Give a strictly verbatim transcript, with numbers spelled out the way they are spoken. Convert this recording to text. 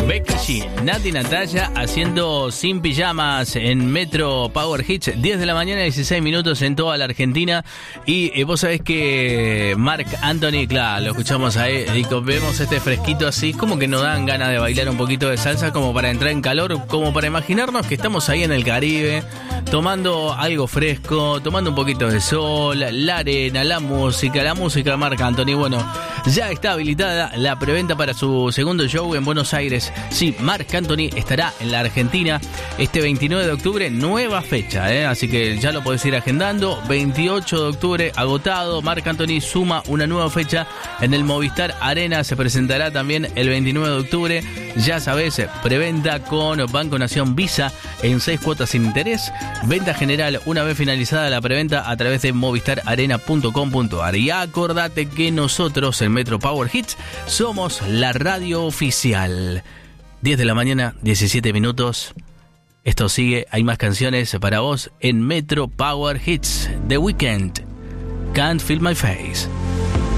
Becky G, Nati Natalia haciendo Sin Pijamas en Metro Power Hits, diez de la mañana, dieciséis minutos en toda la Argentina. Y eh, vos sabés que Marc Anthony, claro, lo escuchamos ahí, y vemos este fresquito así, como que nos dan ganas de bailar un poquito de salsa, como para entrar en calor, como para imaginarnos que estamos ahí en el Caribe, tomando algo fresco, tomando un poquito de sol, la arena, la música, la música de Marc Anthony. Bueno, ya está habilitada la preventa para su segundo show en Buenos Aires. Sí, Marc Anthony estará en la Argentina este veintinueve de octubre, nueva fecha, ¿eh? Así que ya lo podés ir agendando. veintiocho de octubre, agotado. Marc Anthony suma una nueva fecha en el Movistar Arena. Se presentará también el veintinueve de octubre. Ya sabés, preventa con Banco Nación Visa en seis cuotas sin interés. Venta general una vez finalizada la preventa a través de movistar arena punto com punto ar. Y acordate que nosotros en Metro Power Hits somos la radio oficial. diez de la mañana, diecisiete minutos. Esto sigue, hay más canciones para vos en Metro Power Hits. The Weeknd, Can't Feel My Face.